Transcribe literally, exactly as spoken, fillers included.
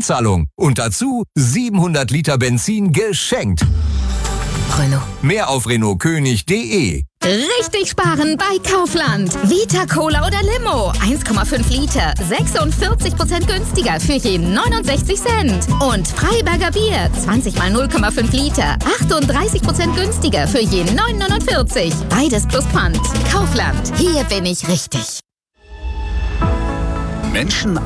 Anzahlung. Und dazu siebenhundert Liter Benzin geschenkt. Renault. Mehr auf renault könig punkt de. Richtig sparen bei Kaufland. Vita Cola oder Limo. eins Komma fünf Liter. sechsundvierzig Prozent günstiger für je neunundsechzig Cent. Und Freiberger Bier. zwanzig mal null Komma fünf Liter. achtunddreißig Prozent günstiger für je neun neunundvierzig. Beides plus Pfand. Kaufland. Hier bin ich richtig. Menschen